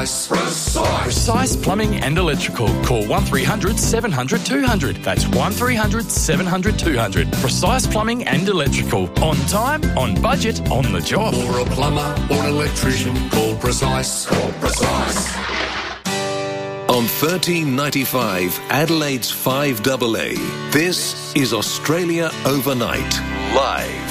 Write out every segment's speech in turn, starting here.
Precise Plumbing and Electrical. Call 1300 700 200. That's 1300 700 200. Precise Plumbing and Electrical. On time, on budget, on the job. For a plumber or an electrician, call Precise. Call Precise. On 1395, Adelaide's 5AA, this is Australia Overnight, live.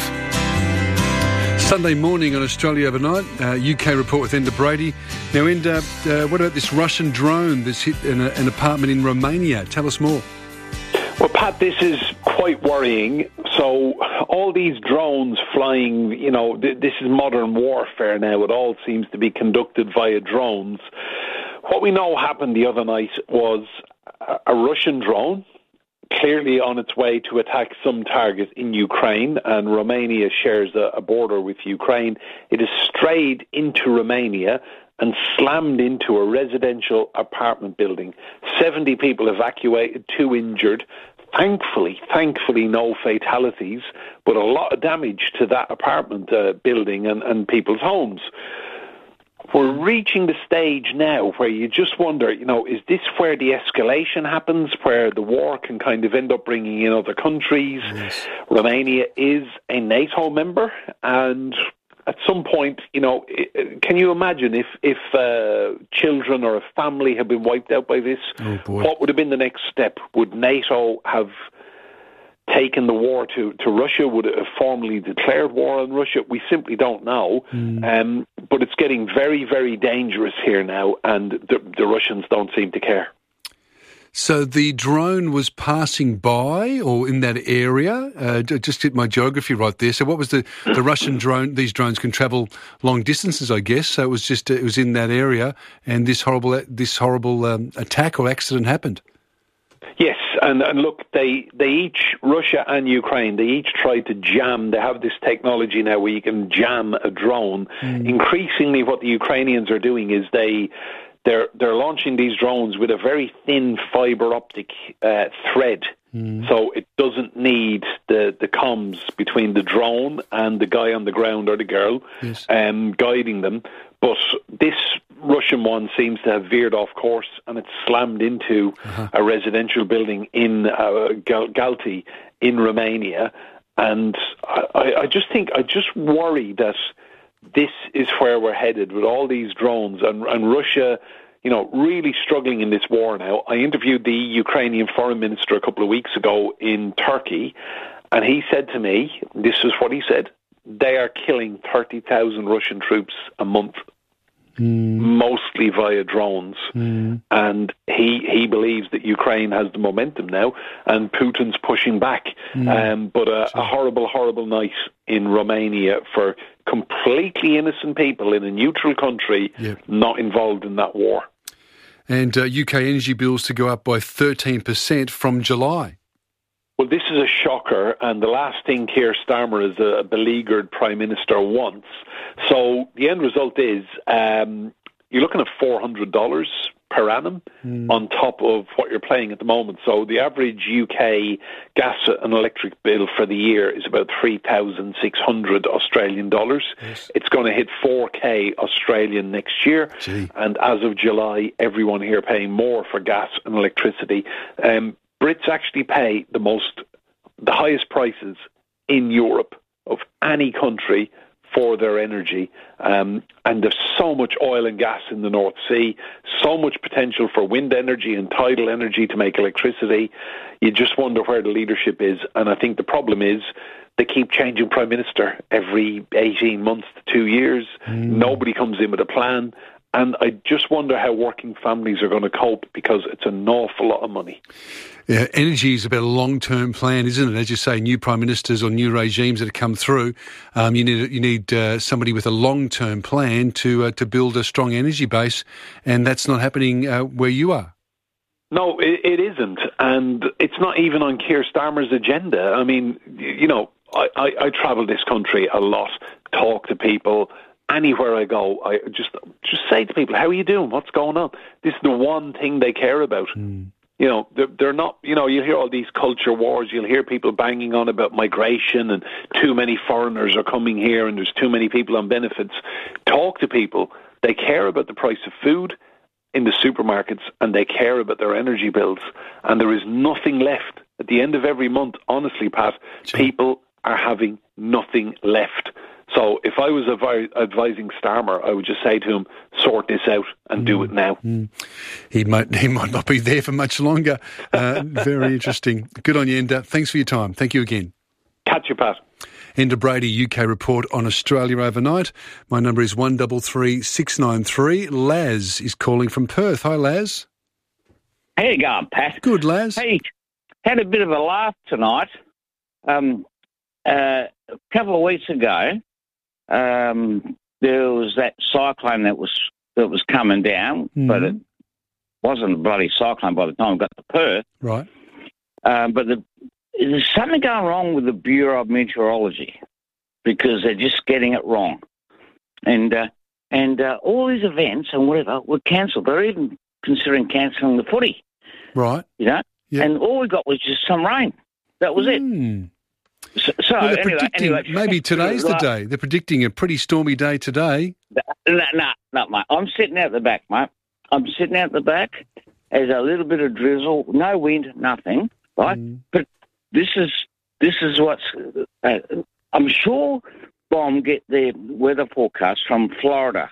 Sunday morning on Australia Overnight, UK report with Enda Brady. Now, Enda, what about this Russian drone that's hit an apartment in Romania? Tell us more. Well, Pat, this is quite worrying. So all these drones flying, this is modern warfare now. It all seems to be conducted via drones. What we know happened the other night was a Russian drone, clearly on its way to attack some target in Ukraine, and Romania shares a border with Ukraine. It has strayed into Romania and slammed into a residential apartment building. 70 people evacuated, 2 injured. Thankfully, no fatalities, but a lot of damage to that apartment building and people's homes. We're reaching the stage now where you just wonder, is this where the escalation happens, where the war can kind of end up bringing in other countries? Yes. Romania is a NATO member, and at some point, can you imagine if children or a family had been wiped out by this? Oh boy. What would have been the next step? Would NATO have taken the war to Russia? Would it have formally declared war on Russia? We simply don't know. But it's getting very, very dangerous here now, and the Russians don't seem to care. So the drone was passing by or in that area? Just get my geography right there. So what was the Russian drone? These drones can travel long distances, I guess. So it was in that area, and this horrible attack or accident happened. Yes, and look, they each, Russia and Ukraine, they each tried to jam. They have this technology now where you can jam a drone. Increasingly, what the Ukrainians are doing is they're launching these drones with a very thin fibre optic thread. So it doesn't need the comms between the drone and the guy on the ground or the girl guiding them. But this Russian one seems to have veered off course, and it's slammed into a residential building in Galti in Romania. And I just worry that this is where we're headed with all these drones and Russia, really struggling in this war now. I interviewed the Ukrainian foreign minister a couple of weeks ago in Turkey, and he said to me, this is what he said, they are killing 30,000 Russian troops a month. Mostly via drones, and he believes that Ukraine has the momentum now, and Putin's pushing back. But a horrible night in Romania for completely innocent people in a neutral country not involved in that war. And UK energy bills to go up by 13% from July. Well, this is a shocker, and the last thing Keir Starmer as a beleaguered Prime Minister wants. So the end result is you're looking at $400 per annum on top of what you're paying at the moment. So the average UK gas and electric bill for the year is about 3,600 Australian dollars. Yes. It's going to hit 4K Australian next year. Gee. And as of July, everyone here paying more for gas and electricity. Brits actually pay the highest prices in Europe of any country for their energy. And there's so much oil and gas in the North Sea, so much potential for wind energy and tidal energy to make electricity. You just wonder where the leadership is. And I think the problem is they keep changing Prime Minister every 18 months to 2 years. Nobody comes in with a plan. And I just wonder how working families are going to cope, because it's an awful lot of money. Yeah, energy is about a long-term plan, isn't it? As you say, new prime ministers or new regimes that have come through, you need somebody with a long-term plan to build a strong energy base, and that's not happening where you are. No, it isn't, and it's not even on Keir Starmer's agenda. I mean, I travel this country a lot, talk to people. Anywhere I go, I just say to people, how are you doing? What's going on? This is the one thing they care about. They're not, you'll hear all these culture wars. You'll hear people banging on about migration and too many foreigners are coming here and there's too many people on benefits. Talk to people. They care about the price of food in the supermarkets, and they care about their energy bills. And there is nothing left. At the end of every month, honestly, Pat, people are having nothing left. So if I was advising Starmer, I would just say to him, sort this out and do it now. He might not be there for much longer. Very interesting. Good on you, Enda. Thanks for your time. Thank you again. Catch you, Pat. Enda Brady, UK report on Australia overnight. My number is 133693. Laz is calling from Perth. Hi, Laz. How you going, Pat? Good, Laz. Hey, had a bit of a laugh tonight. A couple of weeks ago, there was that cyclone that was coming down, but it wasn't a bloody cyclone by the time it got to Perth. Right. But there's something going wrong with the Bureau of Meteorology because they're just getting it wrong. And all these events and whatever were cancelled. They're even considering cancelling the footy. Right. You know? Yep. And all we got was just some rain. That was it. So Well, anyway, maybe today's the day. They're predicting a pretty stormy day today. No, mate. I'm sitting out the back, mate. I'm sitting out the back. There's a little bit of drizzle, no wind, nothing, right? But this is what's. I'm sure Bomb get their weather forecast from Florida,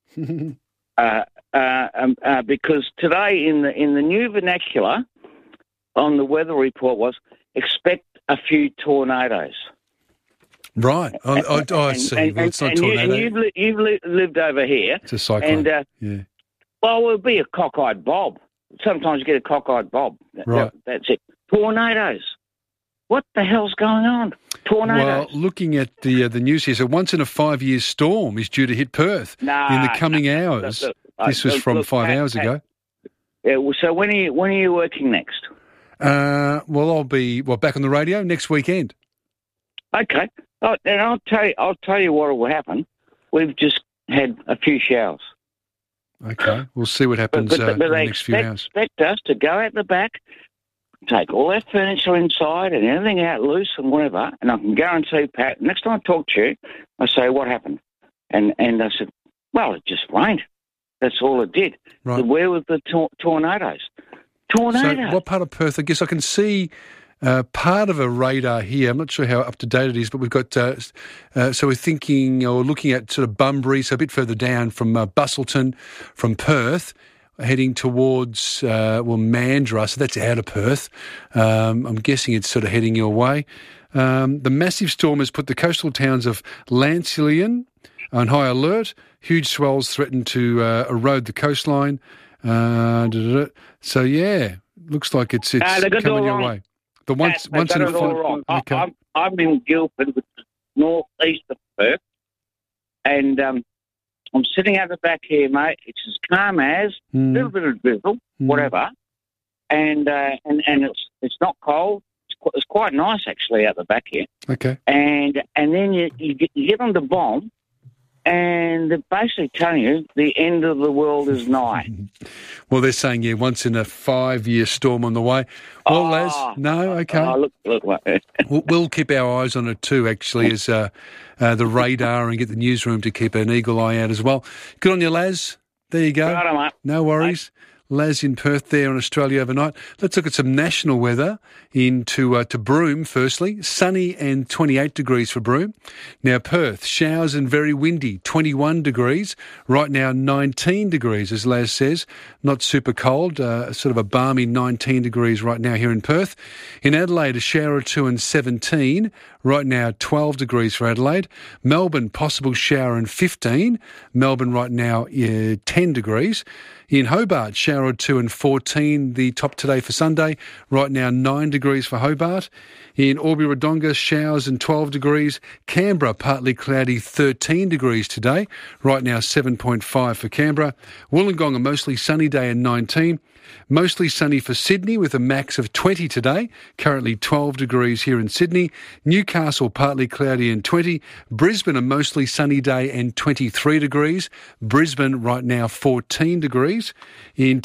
because today in the new vernacular on the weather report was expect a few tornadoes. Right. I see. Well, it's not a tornado. And you've lived over here. It's a cyclone. And, well, it'll be a cockeyed bob. Sometimes you get a cockeyed bob. Right. That's it. Tornadoes. What the hell's going on? Tornadoes. Well, looking at the news here, so once in a 5-year storm is due to hit Perth in the coming hours. This was from 5 hours ago. Yeah, so when are you working next? Well, I'll be back on the radio next weekend. Okay. And I'll tell you what will happen. We've just had a few showers. Okay, we'll see what happens in the next few hours. They expect us to go out the back, take all our furniture inside and everything out loose and whatever, and I can guarantee, Pat, next time I talk to you, I say, what happened? And I said, well, it just rained. That's all it did. Right. Where were the tornadoes? Tornadoes. So what part of Perth? I guess I can see part of a radar here. I'm not sure how up to date it is, but we've got, so we're thinking or looking at sort of Bunbury, so a bit further down from Busselton, from Perth, heading towards, Mandurah, so that's out of Perth. I'm guessing it's sort of heading your way. The massive storm has put the coastal towns of Lancilian on high alert. Huge swells threaten to erode the coastline. So, yeah, looks like it's coming your way. The once in a wrong. Okay. I'm in Guildford, which is northeast of Perth, and I'm sitting out the back here, mate. It's as calm as a little bit of drizzle, whatever, and it's not cold. It's quite nice actually out the back here. Okay. And then you get on the bomb, and they're basically telling you the end of the world is nigh. Well, they're saying, once in a 5-year storm on the way. Well, Les, no, okay. Look. We'll keep our eyes on it too, actually, as the radar, and get the newsroom to keep an eagle eye out as well. Good on you, Laz. There you go. Right on, mate. No worries. Laz in Perth there on Australia overnight. Let's look at some national weather into to Broome firstly. Sunny and 28 degrees for Broome. Now Perth, showers and very windy, 21 degrees. Right now 19 degrees, as Laz says. Not super cold, sort of a balmy 19 degrees right now here in Perth. In Adelaide, a shower or two and 17. Right now 12 degrees for Adelaide. Melbourne, possible shower and 15. Melbourne right now 10 degrees. In Hobart, shower or two and 14, the top today for Sunday. Right now, 9 degrees for Hobart. In Albury-Wodonga, showers and 12 degrees. Canberra, partly cloudy, 13 degrees today. Right now, 7.5 for Canberra. Wollongong, a mostly sunny day and 19. Mostly sunny for Sydney with a max of 20 today. Currently 12 degrees here in Sydney. Newcastle, partly cloudy and 20. Brisbane, a mostly sunny day and 23 degrees. Brisbane right now 14 degrees. In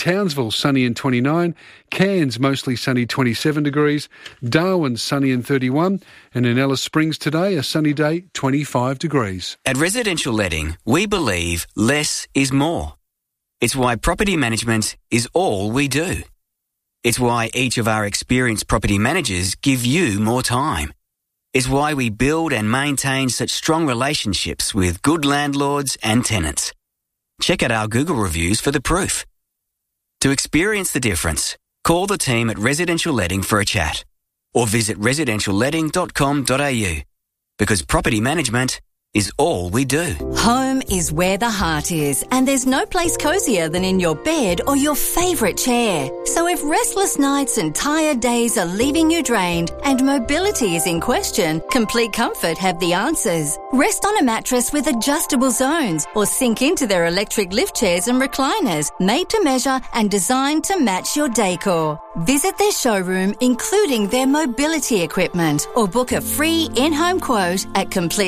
Townsville, sunny and 29. Cairns, mostly sunny, 27 degrees. Darwin, sunny and 31. And in Alice Springs today, a sunny day, 25 degrees. At Residential Letting, we believe less is more. It's why property management is all we do. It's why each of our experienced property managers give you more time. It's why we build and maintain such strong relationships with good landlords and tenants. Check out our Google reviews for the proof. To experience the difference, call the team at Residential Letting for a chat or visit residentialletting.com.au because property management is all we do. Home is where the heart is, and there's no place cosier than in your bed or your favourite chair. So if restless nights and tired days are leaving you drained and mobility is in question, Complete Comfort have the answers. Rest on a mattress with adjustable zones or sink into their electric lift chairs and recliners, made to measure and designed to match your decor. Visit their showroom, including their mobility equipment, or book a free in-home quote at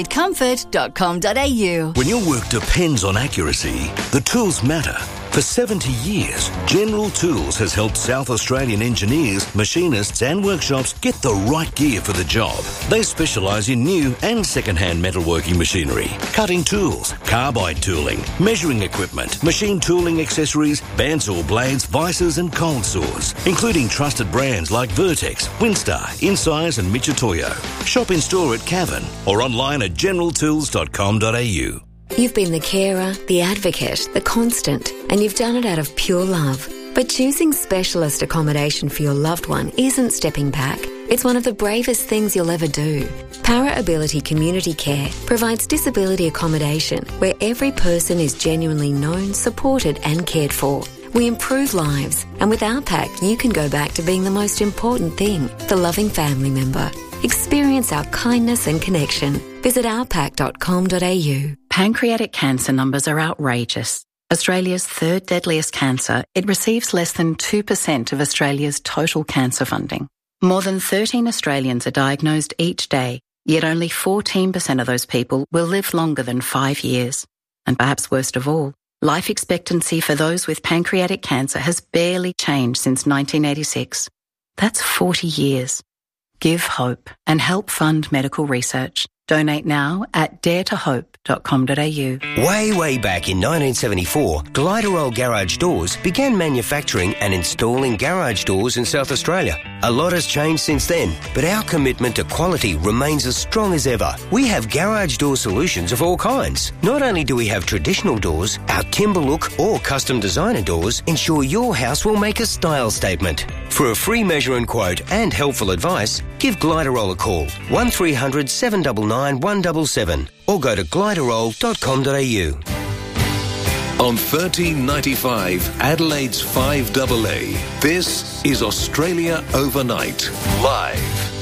completecomfort.com.au. When your work depends on accuracy, the tools matter. For 70 years, General Tools has helped South Australian engineers, machinists and workshops get the right gear for the job. They specialise in new and second-hand metalworking machinery, cutting tools, carbide tooling, measuring equipment, machine tooling accessories, bandsaw blades, vices and cold saws, including trusted brands like Vertex, Winstar, Insize and Michitoyo. Shop in store at Cavan or online at generaltools.com.au. You've been the carer, the advocate, the constant, and you've done it out of pure love. But choosing specialist accommodation for your loved one isn't stepping back. It's one of the bravest things you'll ever do. Para Ability Community Care provides disability accommodation where every person is genuinely known, supported and cared for. We improve lives, and with our pack, you can go back to being the most important thing, the loving family member. Experience our kindness and connection. Visit ourpack.com.au. Pancreatic cancer numbers are outrageous. Australia's third deadliest cancer, it receives less than 2% of Australia's total cancer funding. More than 13 Australians are diagnosed each day, yet only 14% of those people will live longer than 5 years. And perhaps worst of all, life expectancy for those with pancreatic cancer has barely changed since 1986. That's 40 years. Give hope and help fund medical research. Donate now at daretohope.com.au. Way back in 1974, Gliderol Garage Doors began manufacturing and installing garage doors in South Australia. A lot has changed since then, but our commitment to quality remains as strong as ever. We have garage door solutions of all kinds. Not only do we have traditional doors, our timber look or custom designer doors ensure your house will make a style statement. For a free measure and quote and helpful advice, give Gliderol a call, 1300 799 177, or go to gliderol.com.au. On 1395, Adelaide's 5AA, this is Australia Overnight, live.